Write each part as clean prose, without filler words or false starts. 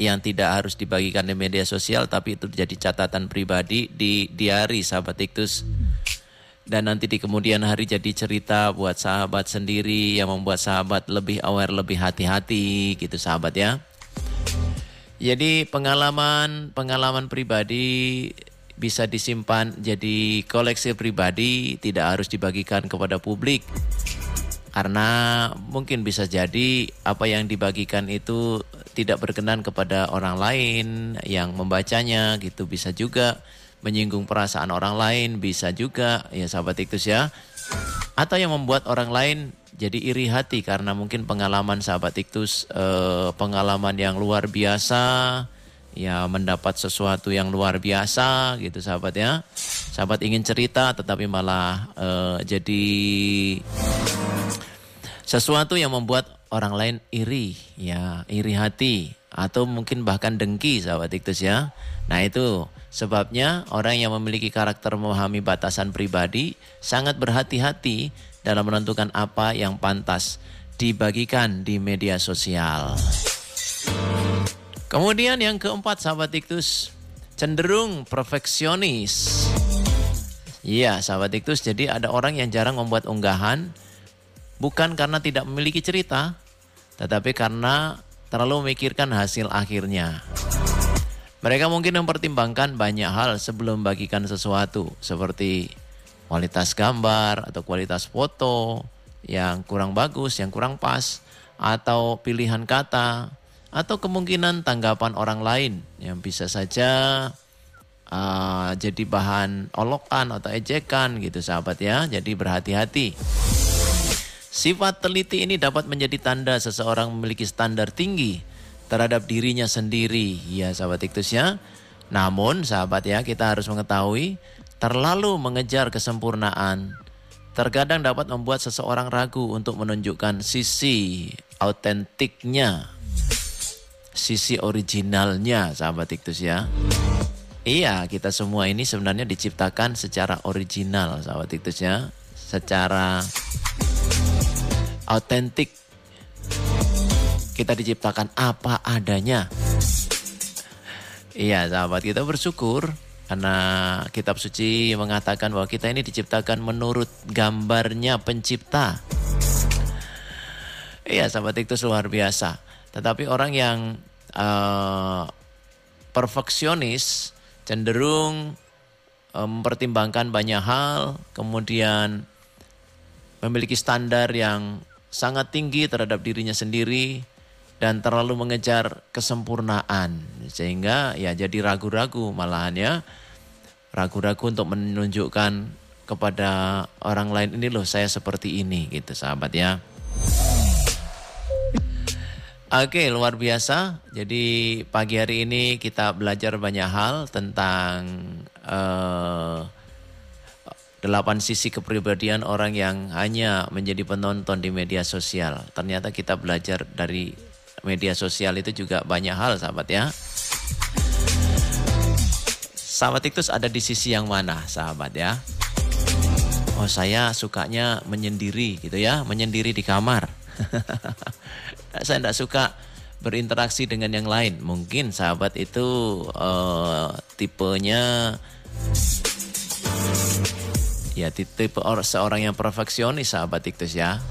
yang tidak harus dibagikan di media sosial, tapi itu jadi catatan pribadi di diari sahabat Iktus. Dan nanti di kemudian hari jadi cerita buat sahabat sendiri yang membuat sahabat lebih aware, lebih hati-hati gitu sahabat ya. Jadi pengalaman pribadi bisa disimpan jadi koleksi pribadi, tidak harus dibagikan kepada publik. Karena mungkin bisa jadi apa yang dibagikan itu tidak berkenan kepada orang lain yang membacanya gitu. Bisa juga menyinggung perasaan orang lain, bisa juga ya sahabat Iktus ya. Atau yang membuat orang lain jadi iri hati karena mungkin pengalaman sahabat Iktus, pengalaman yang luar biasa, ya mendapat sesuatu yang luar biasa gitu sahabat ya. Sahabat ingin cerita tetapi malah jadi sesuatu yang membuat orang lain iri, ya iri hati atau mungkin bahkan dengki sahabat Iktus ya. Nah itu sebabnya orang yang memiliki karakter memahami batasan pribadi sangat berhati-hati dalam menentukan apa yang pantas dibagikan di media sosial. Kemudian yang keempat sahabat Iktus, cenderung perfeksionis. Iya sahabat Iktus, jadi ada orang yang jarang membuat unggahan bukan karena tidak memiliki cerita, tetapi karena terlalu memikirkan hasil akhirnya. Mereka mungkin mempertimbangkan banyak hal sebelum bagikan sesuatu, seperti kualitas gambar atau kualitas foto yang kurang bagus, yang kurang pas, atau pilihan kata, atau kemungkinan tanggapan orang lain yang bisa saja jadi bahan olokan atau ejekan gitu sahabat ya. Jadi berhati-hati. Sifat teliti ini dapat menjadi tanda seseorang memiliki standar tinggi terhadap dirinya sendiri. Ya sahabat Iktus ya. Namun sahabat ya, kita harus mengetahui terlalu mengejar kesempurnaan terkadang dapat membuat seseorang ragu untuk menunjukkan sisi autentiknya, sisi originalnya sahabat Iktus ya. Iya, kita semua ini sebenarnya diciptakan secara original sahabat Iktus ya. Secara autentik. Kita diciptakan apa adanya. Iya sahabat, kita bersyukur karena kitab suci mengatakan bahwa kita ini diciptakan menurut gambarnya pencipta. Iya sahabat, itu luar biasa. Tetapi orang yang perfeksionis cenderung mempertimbangkan banyak hal, kemudian memiliki standar yang sangat tinggi terhadap dirinya sendiri dan terlalu mengejar kesempurnaan sehingga ya jadi ragu-ragu, malahan ya ragu-ragu untuk menunjukkan kepada orang lain, ini loh saya seperti ini gitu sahabat ya. Oke, luar biasa. Jadi pagi hari ini kita belajar banyak hal tentang 8 sisi kepribadian orang yang hanya menjadi penonton di media sosial. Ternyata kita belajar dari media sosial itu juga banyak hal sahabat ya. Sahabat Iktus ada di sisi yang mana sahabat ya? Oh saya sukanya menyendiri gitu ya, menyendiri di kamar. Saya tidak suka berinteraksi dengan yang lain. Mungkin sahabat itu tipenya ya tipe seorang yang perfeksionis sahabat Iktus ya.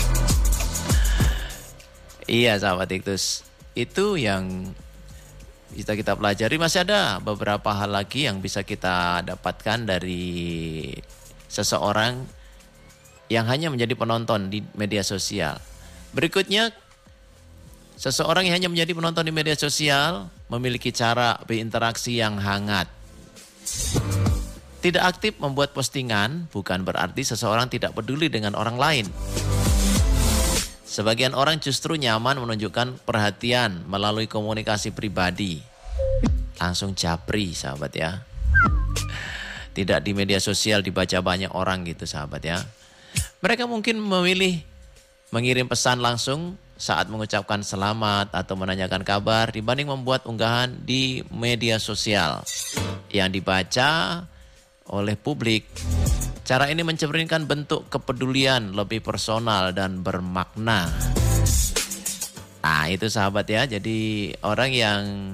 Iya sahabat Iktus, itu yang bisa kita pelajari. Masih ada beberapa hal lagi yang bisa kita dapatkan dari seseorang yang hanya menjadi penonton di media sosial. Berikutnya, seseorang yang hanya menjadi penonton di media sosial memiliki cara berinteraksi yang hangat. Tidak aktif membuat postingan bukan berarti seseorang tidak peduli dengan orang lain. Sebagian orang justru nyaman menunjukkan perhatian melalui komunikasi pribadi. Langsung japri sahabat ya. Tidak di media sosial dibaca banyak orang gitu sahabat ya. Mereka mungkin memilih mengirim pesan langsung saat mengucapkan selamat atau menanyakan kabar dibanding membuat unggahan di media sosial yang dibaca oleh publik. Cara ini mencerminkan bentuk kepedulian lebih personal dan bermakna. Nah itu sahabat ya, jadi orang yang